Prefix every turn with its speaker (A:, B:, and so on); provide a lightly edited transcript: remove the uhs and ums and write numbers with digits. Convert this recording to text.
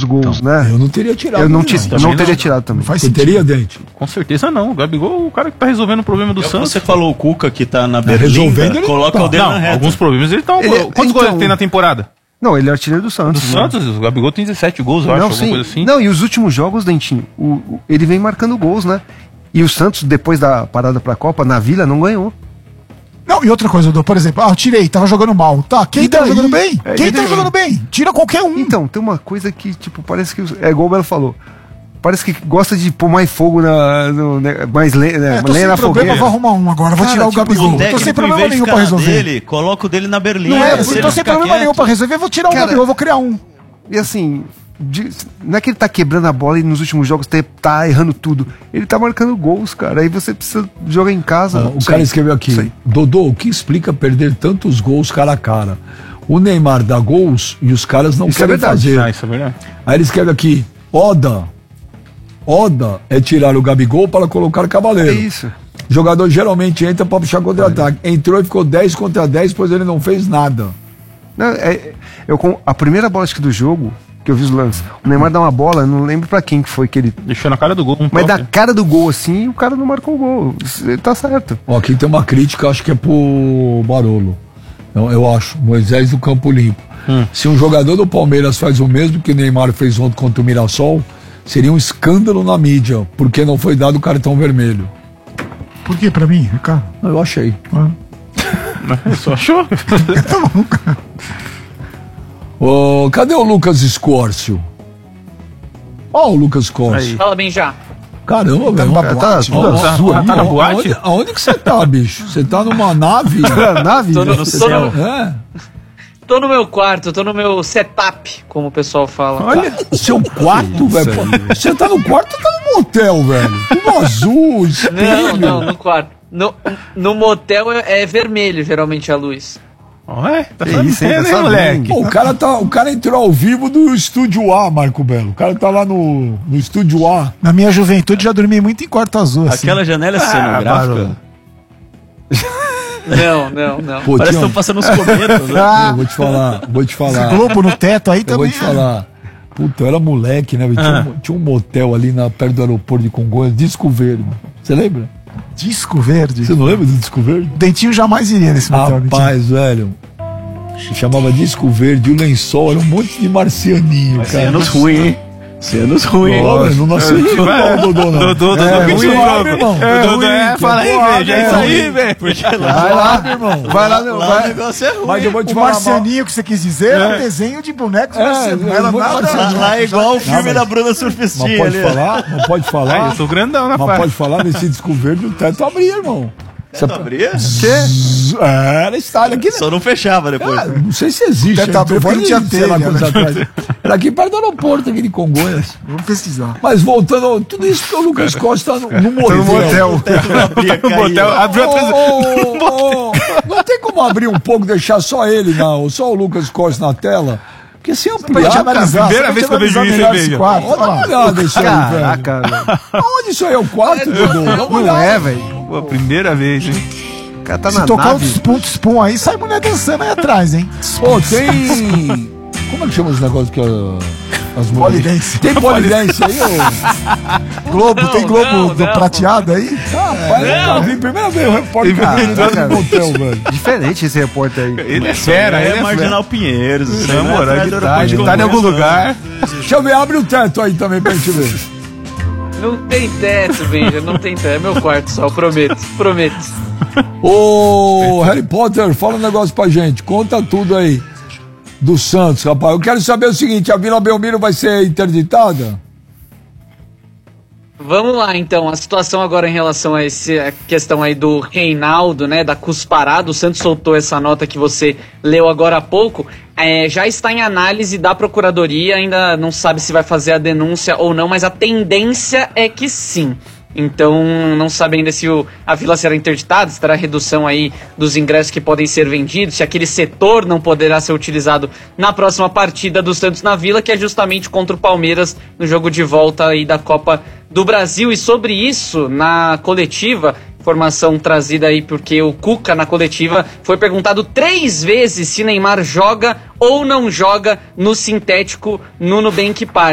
A: gols, né?
B: Eu não teria tirado.
A: Eu não teria tirado também.
B: Você teria, Dente?
C: Com certeza não. O Gabigol, o cara que tá resolvendo o problema do Santos.
D: Você falou o Cuca que tá na Berlinda,
B: resolvendo,
D: coloca o dedo na reta.
C: Alguns problemas ele tá... Quantos gols ele tem na temporada?
A: Não, ele é artilheiro do Santos.
C: Do Santos, o Gabigol tem 17 gols, eu acho, alguma coisa assim.
A: Não, e os últimos jogos, Dentinho, ele vem marcando gols, né? E o Santos, depois da parada pra Copa, na Vila, não ganhou.
E: Não, e outra coisa, por exemplo, eu tirei, tava jogando mal. Tá, quem tava jogando bem? Quem tava jogando bem? Tira qualquer um.
A: Então, tem uma coisa que, tipo, parece que... É igual o Belo falou. Parece que gosta de pôr mais fogo mais lenha na fogueira.
E: Vou arrumar um agora, vou tirar o Gabigol.
D: Tô
E: sem problema nenhum pra resolver.
D: Coloca o dele na Berlinda.
E: Não tô sem problema nenhum pra resolver, vou tirar o Gabigol, vou criar um.
A: E assim... não é que ele tá quebrando a bola e nos últimos jogos tá errando tudo. Ele tá marcando gols, cara. Aí você precisa jogar em casa.
B: O cara escreveu aqui: Dodô, o que explica perder tantos gols cara a cara? O Neymar dá gols e os caras não querem fazer.
C: Isso é verdade.
B: Aí ele escreve aqui: Oda é tirar o Gabigol para colocar Cavaleiro.
A: É isso.
B: O jogador geralmente entra para puxar contra-ataque. Entrou e ficou 10 contra 10, pois ele não fez nada.
A: Não, a primeira bola acho que do jogo, que eu vi os lances, o Neymar dá uma bola, não lembro pra quem que foi que ele...
C: Deixou na cara do gol.
A: Mas da cara do gol assim, o cara não marcou o gol. Ele tá certo.
B: Ó, aqui tem uma crítica, acho que é pro Barolo. Eu acho, Moisés do Campo Limpo. Se um jogador do Palmeiras faz o mesmo que o Neymar fez ontem contra o Mirassol, seria um escândalo na mídia, porque não foi dado o cartão vermelho.
E: Por que pra mim, Ricardo?
B: Eu achei.
C: Só achou?
E: Tá bom, cara.
B: Cadê o Lucas Escórcio? Ó, o Lucas Escórcio.
F: Fala bem já.
B: Caramba, velho.
C: Tá na boate?
B: Aonde que você tá, bicho? Você tá numa nave?
A: Nave?
F: Tô no meu quarto, tô no meu setup, como o pessoal fala.
B: Olha, seu quarto, velho. Você tá no quarto ou tá no motel, velho? Tudo azul, espelho.
F: Não, no quarto. No motel é vermelho, geralmente, a luz.
C: Ué, tá
A: falando sério, hein,
C: moleque?
B: Pô, o cara entrou ao vivo do Estúdio A, Marco Belo. O cara tá lá no Estúdio A.
E: Na minha juventude já dormi muito em quarto azul.
D: Aquela
E: assim.
D: janela é cenográfica?
F: Não.
B: Pô,
D: parece que estão passando os cometas, né?
B: Vou te falar.
E: Globo no teto aí também.
B: Vou te falar. Puta, eu era moleque, né? Tinha um motel ali perto do aeroporto de Congonhas, Disco Verde. Você lembra?
E: Disco Verde?
B: Você não lembra do Disco Verde?
E: Dentinho jamais iria nesse motel.
B: Rapaz, velho. Se chamava Disco Verde, o lençol era um monte de marcianinho,
D: mas
B: cara.
D: Cenos ruins, hein? Cenos ruins.
B: Não nasceu não, Dodô, não.
C: Dodô, fala aí, velho. É isso aí, velho.
A: Vai lá, meu irmão. Vai lá, meu.
D: O negócio é ruim.
B: Mas eu vou te
E: O
B: falar.
E: marcianinho que você quis dizer é um desenho de bonecos marcianos. Não era nada.
D: Lá é igual o filme da Bruna Surfistinha.
B: Não pode falar.
C: Eu sou grandão na
B: Mas
C: parte.
B: pode falar nesse Disco Verde, o teto abria, irmão.
D: Você abria?
B: Era estádio aqui, né?
D: Só não fechava depois.
B: Cara, não sei se existe.
E: Teto abriu porque não tinha telha, né?
B: Era aqui perto do aeroporto, aqui de Congonhas.
E: Vamos pesquisar.
B: Mas voltando, tudo isso que o Lucas Costa no motel.
A: No motel.
B: Não tem como abrir um pouco, deixar só ele, só o Lucas Costa na tela? Porque se ampliar,
C: primeira vez que eu vejo isso, veja.
B: Dá uma olhada isso aí, velho.
A: Caraca, velho.
B: Onde isso aí é o quarto, Dodô?
A: Não é, velho.
C: Pô, primeira vez, hein?
A: O cara tá
E: Se
A: na
E: tocar
A: nave.
E: o Spum aí, sai mulher dançando aí atrás, hein?
B: Pô, tem... Como é que chama os negócios que as mulheres...
E: Polidense.
B: Tem polidense aí, ô?
E: Globo, tem Globo prateado aí?
B: Rapaz, eu vi primeira vez o repórter entrando no motel, velho.
A: Diferente esse repórter aí.
C: Ele é fera,
D: é
C: ele é
D: Marginal Pinheiros. Isso
C: Na moral, ele tá em algum lugar.
B: Deixa eu ver, abre o teto aí também pra gente ver.
F: Não tem teto, Benja, não tem teto. É meu quarto só, prometo.
B: Ô, Harry Potter, fala um negócio pra gente. Conta tudo aí do Santos, rapaz. Eu quero saber o seguinte, a Vila Belmiro vai ser interditada?
F: Vamos lá, então. A situação agora em relação a essa questão aí do Reinaldo, né, da cusparada. O Santos soltou essa nota que você leu agora há pouco. Já está em análise da Procuradoria, ainda não sabe se vai fazer a denúncia ou não, mas a tendência é que sim. Então, não sabe ainda se a Vila será interditada, se terá redução aí dos ingressos que podem ser vendidos, se aquele setor não poderá ser utilizado na próxima partida do Santos na Vila, que é justamente contra o Palmeiras no jogo de volta aí da Copa do Brasil. E sobre isso, na coletiva, informação trazida aí porque o Cuca na coletiva foi perguntado 3 vezes se Neymar joga ou não joga no sintético no Nubank Park.